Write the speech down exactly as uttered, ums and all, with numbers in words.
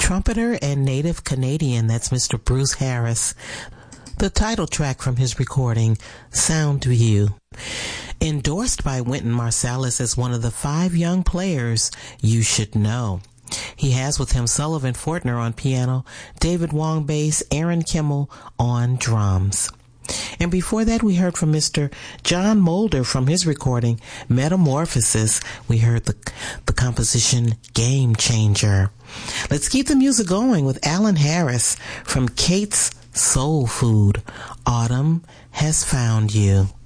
Trumpeter and native Canadian, that's Mister Bruce Harris. The title track from his recording, Sound View. Endorsed by Wynton Marsalis as one of the five young players you should know. He has with him Sullivan Fortner on piano, David Wong bass, Aaron Kimmel on drums. And before that, we heard from Mister John Mulder from his recording, Metamorphosis. We heard the, the composition Game Changer. Let's keep the music going with Alan Harris from Kate's Soul Food. Autumn Has Found You.